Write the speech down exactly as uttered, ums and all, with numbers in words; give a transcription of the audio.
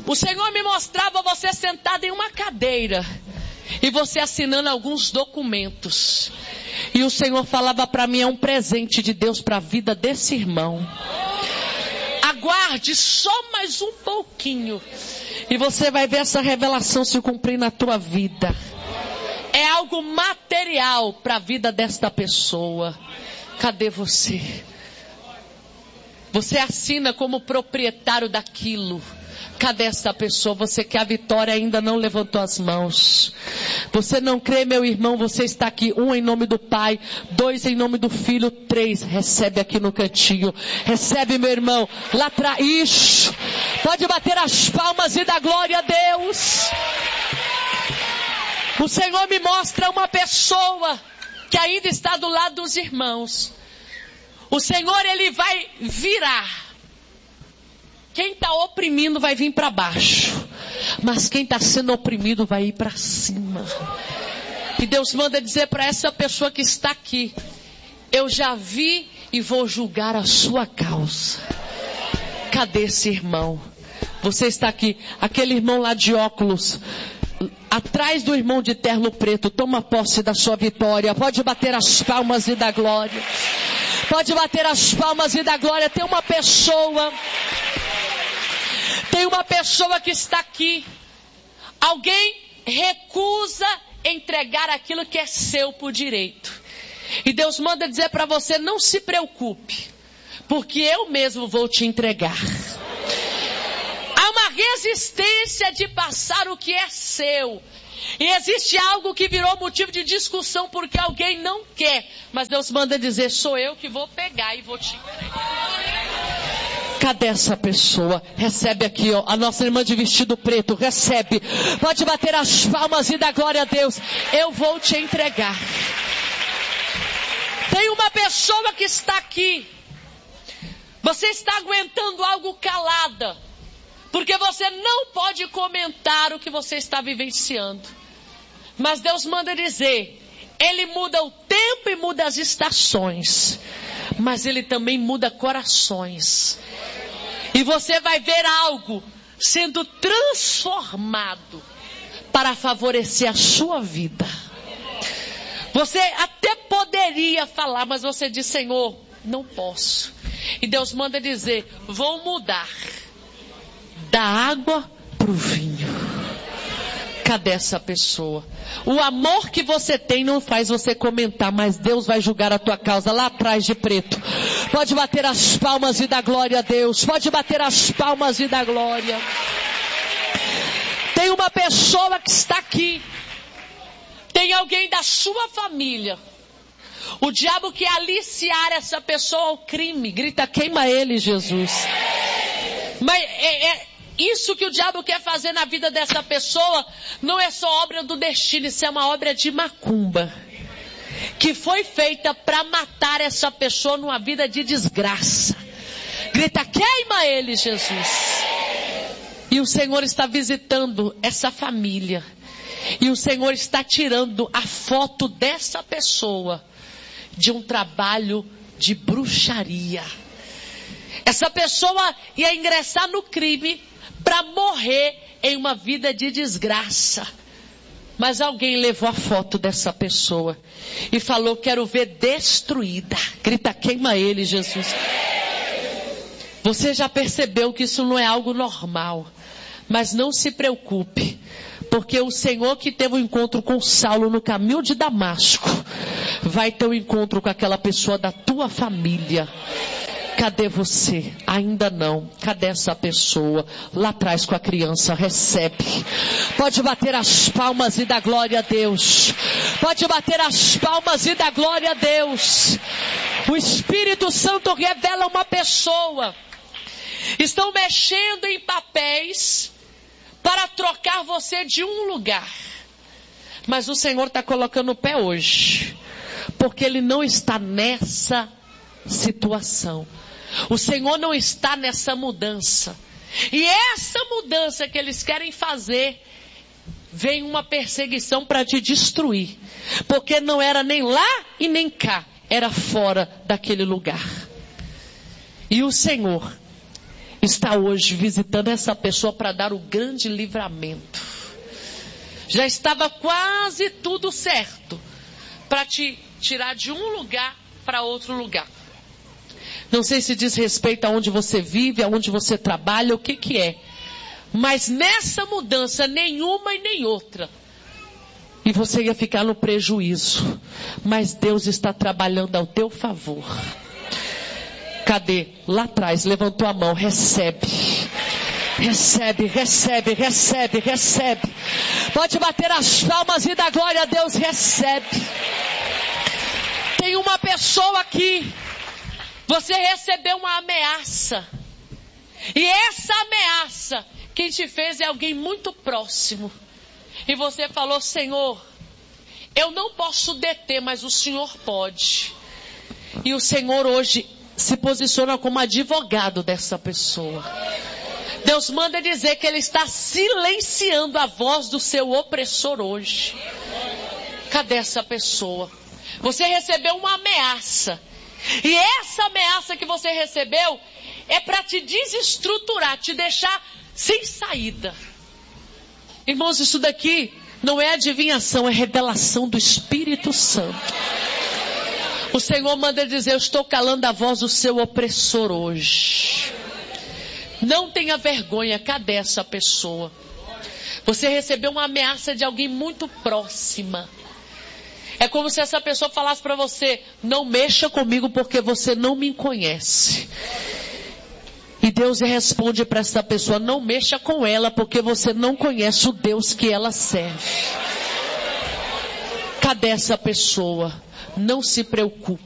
O Senhor me mostrava você sentado em uma cadeira e você assinando alguns documentos. E o Senhor falava para mim, é um presente de Deus para a vida desse irmão. Aguarde só mais um pouquinho e você vai ver essa revelação se cumprir na tua vida. É algo material para a vida desta pessoa. Cadê você? Você assina como proprietário daquilo. Cadê essa pessoa? Você quer a vitória, ainda não levantou as mãos. Você não crê, meu irmão? Você está aqui. Um em nome do Pai, dois em nome do Filho, três. Recebe aqui no cantinho. Recebe, meu irmão. Lá atrás. Isso. Pode bater as palmas e dar glória a Deus. O Senhor me mostra uma pessoa que ainda está do lado dos irmãos. O Senhor, Ele vai virar. Quem está oprimindo vai vir para baixo. Mas quem está sendo oprimido vai ir para cima. E Deus manda dizer para essa pessoa que está aqui: eu já vi e vou julgar a sua causa. Cadê esse irmão? Você está aqui. Aquele irmão lá de óculos, atrás do irmão de terno preto, toma posse da sua vitória. Pode bater as palmas e dar glória. Pode bater as palmas e dar glória. Tem uma pessoa... Tem uma pessoa que está aqui. Alguém recusa entregar aquilo que é seu por direito. E Deus manda dizer para você: não se preocupe, porque eu mesmo vou te entregar. Há uma resistência de passar o que é seu. E existe algo que virou motivo de discussão porque alguém não quer. Mas Deus manda dizer: sou eu que vou pegar e vou te entregar. Cadê essa pessoa? Recebe aqui, ó, a nossa irmã de vestido preto. Recebe. Pode bater as palmas e dar glória a Deus. Eu vou te entregar. Tem uma pessoa que está aqui. Você está aguentando algo calada, porque você não pode comentar o que você está vivenciando. Mas Deus manda dizer: Ele muda o tempo e muda as estações, mas Ele também muda corações. E você vai ver algo sendo transformado para favorecer a sua vida. Você até poderia falar, mas você diz: Senhor, não posso. E Deus manda dizer: vou mudar da água para o vinho. Cadê essa pessoa? O amor que você tem não faz você comentar, mas Deus vai julgar a tua causa. Lá atrás de preto. Pode bater as palmas e dar glória a Deus. Pode bater as palmas e dar glória. Tem uma pessoa que está aqui. Tem alguém da sua família. O diabo quer aliciar essa pessoa ao crime. Grita: queima ele, Jesus. Mas é... é Isso que o diabo quer fazer na vida dessa pessoa não é só obra do destino, isso é uma obra de macumba, que foi feita para matar essa pessoa numa vida de desgraça. Grita: queima ele, Jesus. E o Senhor está visitando essa família. E o Senhor está tirando a foto dessa pessoa de um trabalho de bruxaria. Essa pessoa ia ingressar no crime para morrer em uma vida de desgraça. Mas alguém levou a foto dessa pessoa e falou: quero ver destruída. Grita: queima ele, Jesus. Você já percebeu que isso não é algo normal. Mas não se preocupe, porque o Senhor que teve um encontro com Saulo no caminho de Damasco vai ter um encontro com aquela pessoa da tua família. Cadê você? Ainda não. Cadê essa pessoa? Lá atrás com a criança. Recebe. Pode bater as palmas e dar glória a Deus. Pode bater as palmas e dar glória a Deus. O Espírito Santo revela uma pessoa. Estão mexendo em papéis para trocar você de um lugar. Mas o Senhor está colocando o pé hoje, porque Ele não está nessa situação. O Senhor não está nessa mudança. E essa mudança que eles querem fazer, vem uma perseguição para te destruir. Porque não era nem lá e nem cá, era fora daquele lugar. E o Senhor está hoje visitando essa pessoa para dar o grande livramento. Já estava quase tudo certo para te tirar de um lugar para outro lugar. Não sei se diz respeito aonde você vive, aonde você trabalha, o que que é. Mas nessa mudança, nenhuma e nem outra. E você ia ficar no prejuízo. Mas Deus está trabalhando ao teu favor. Cadê? Lá atrás, levantou a mão, recebe. Recebe, recebe, recebe, recebe. Pode bater as palmas e dar glória a Deus, recebe. Tem uma pessoa aqui. Você recebeu uma ameaça. E essa ameaça, quem te fez é alguém muito próximo. E você falou, Senhor, eu não posso deter, mas o Senhor pode. E o Senhor hoje se posiciona como advogado dessa pessoa. Deus manda dizer que Ele está silenciando a voz do seu opressor hoje. Cadê essa pessoa? Você recebeu uma ameaça. E essa ameaça que você recebeu é para te desestruturar, te deixar sem saída. Irmãos, isso daqui não é adivinhação, é revelação do Espírito Santo. O Senhor manda dizer, eu estou calando a voz do seu opressor hoje. Não tenha vergonha, cadê essa pessoa? Você recebeu uma ameaça de alguém muito próxima. É como se essa pessoa falasse para você, não mexa comigo porque você não me conhece. E Deus responde para essa pessoa, não mexa com ela porque você não conhece o Deus que ela serve. Cadê essa pessoa? Não se preocupe.